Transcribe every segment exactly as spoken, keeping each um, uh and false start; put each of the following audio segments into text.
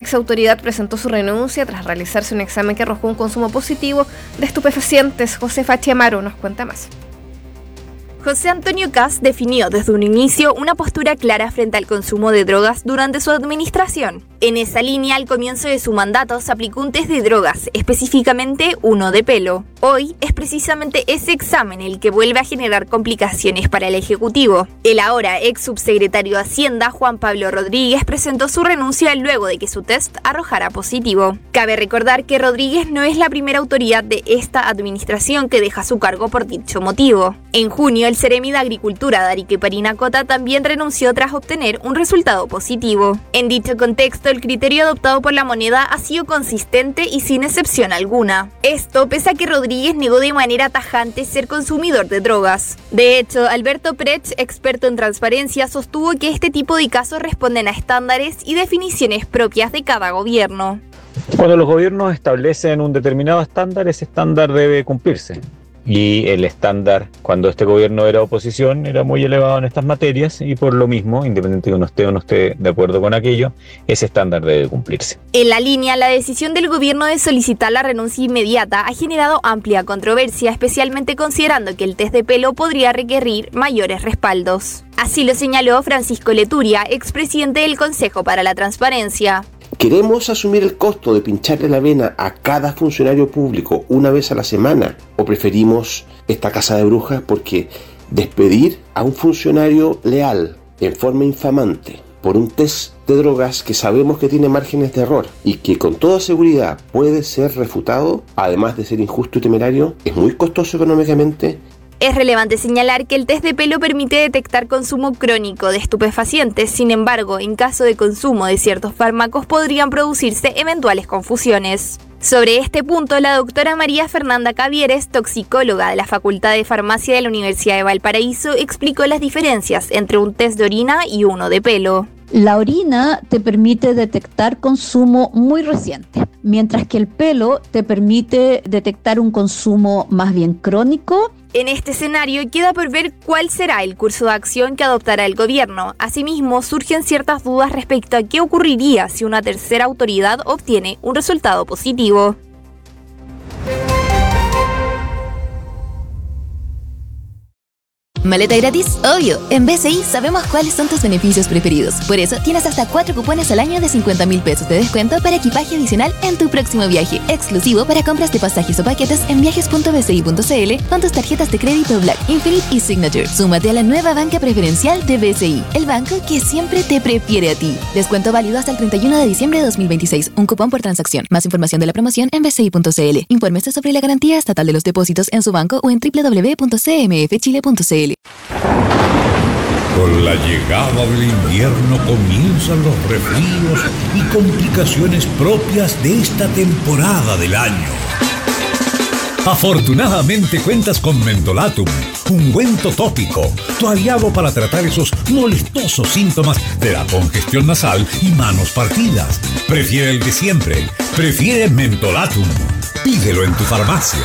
exautoridad presentó su renuncia tras realizarse un examen que arrojó un consumo positivo de estupefacientes. Josefa Chiamaro nos cuenta más. José Antonio Kast definió desde un inicio una postura clara frente al consumo de drogas durante su administración. En esa línea, al comienzo de su mandato, se aplicó un test de drogas, específicamente uno de pelo. Hoy es precisamente ese examen el que vuelve a generar complicaciones para el Ejecutivo. El ahora ex subsecretario de Hacienda, Juan Pablo Rodríguez, presentó su renuncia luego de que su test arrojara positivo. Cabe recordar que Rodríguez no es la primera autoridad de esta administración que deja su cargo por dicho motivo. En junio, el Seremi de Agricultura, Darique Parinacota, también renunció tras obtener un resultado positivo. En dicho contexto, el criterio adoptado por la moneda ha sido consistente y sin excepción alguna. Esto pese a que Rodríguez negó de manera tajante ser consumidor de drogas. De hecho, Alberto Prech, experto en transparencia, sostuvo que este tipo de casos responden a estándares y definiciones propias de cada gobierno. Cuando los gobiernos establecen un determinado estándar, ese estándar debe cumplirse. Y el estándar, cuando este gobierno era oposición, era muy elevado en estas materias y por lo mismo, independiente de que uno esté o no esté de acuerdo con aquello, ese estándar debe cumplirse. En la línea, la decisión del gobierno de solicitar la renuncia inmediata ha generado amplia controversia, especialmente considerando que el test de pelo podría requerir mayores respaldos. Así lo señaló Francisco Leturia, expresidente del Consejo para la Transparencia. ¿Queremos asumir el costo de pincharle la vena a cada funcionario público una vez a la semana? ¿O preferimos esta casa de brujas? Porque despedir a un funcionario leal en forma infamante por un test de drogas que sabemos que tiene márgenes de error y que con toda seguridad puede ser refutado, además de ser injusto y temerario, es muy costoso económicamente. Es relevante señalar que el test de pelo permite detectar consumo crónico de estupefacientes, sin embargo, en caso de consumo de ciertos fármacos podrían producirse eventuales confusiones. Sobre este punto, la doctora María Fernanda Cavieres, toxicóloga de la Facultad de Farmacia de la Universidad de Valparaíso, explicó las diferencias entre un test de orina y uno de pelo. La orina te permite detectar consumo muy reciente, mientras que el pelo te permite detectar un consumo más bien crónico. En este escenario queda por ver cuál será el curso de acción que adoptará el gobierno. Asimismo, surgen ciertas dudas respecto a qué ocurriría si una tercera autoridad obtiene un resultado positivo. ¿Maleta gratis? Obvio. En B C I sabemos cuáles son tus beneficios preferidos. Por eso tienes hasta cuatro cupones al año de cincuenta mil pesos de descuento para equipaje adicional en tu próximo viaje. Exclusivo para compras de pasajes o paquetes en viajes punto b c i punto c l con tus tarjetas de crédito Black, Infinite y Signature. Súmate a la nueva banca preferencial de B C I, el banco que siempre te prefiere a ti. Descuento válido hasta el treinta y uno de diciembre de dos mil veintiséis. Un cupón por transacción. Más información de la promoción en b c i punto c l. Infórmese sobre la garantía estatal de los depósitos en su banco o en w w w punto c m f chile punto c l. Con la llegada del invierno comienzan los resfríos y complicaciones propias de esta temporada del año. Afortunadamente cuentas con Mentolatum, ungüento tópico, tu aliado para tratar esos molestosos síntomas de la congestión nasal y manos partidas. Prefiere el de siempre, prefiere Mentolatum. Pídelo en tu farmacia.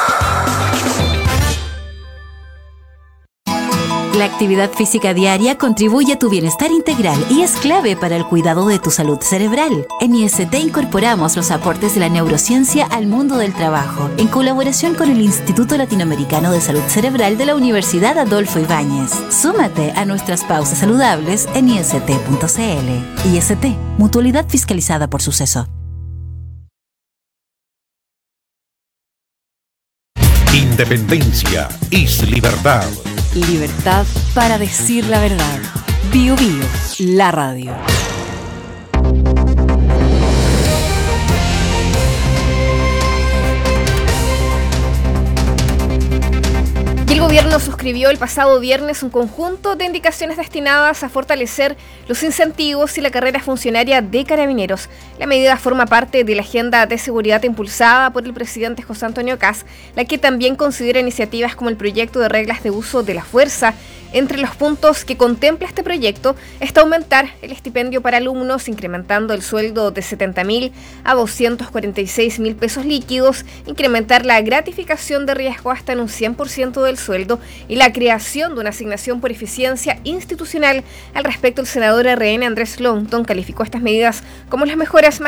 La actividad física diaria contribuye a tu bienestar integral y es clave para el cuidado de tu salud cerebral. En I S T incorporamos los aportes de la neurociencia al mundo del trabajo, en colaboración con el Instituto Latinoamericano de Salud Cerebral de la Universidad Adolfo Ibáñez. Súmate a nuestras pausas saludables en i s t punto c l. I S T, mutualidad fiscalizada por Suceso. Independencia es libertad. Libertad para decir la verdad. Bio Bio, la radio. Y el gobierno suscribió el pasado viernes un conjunto de indicaciones destinadas a fortalecer los incentivos y la carrera funcionaria de Carabineros. La medida forma parte de la agenda de seguridad impulsada por el presidente José Antonio Kast, la que también considera iniciativas como el proyecto de reglas de uso de la fuerza. Entre los puntos que contempla este proyecto está aumentar el estipendio para alumnos, incrementando el sueldo de setenta mil a doscientos cuarenta y seis mil pesos líquidos, incrementar la gratificación de riesgo hasta en un cien por ciento del sueldo y la creación de una asignación por eficiencia institucional. Al respecto, el senador R N Andrés Longton calificó estas medidas como las mejoras más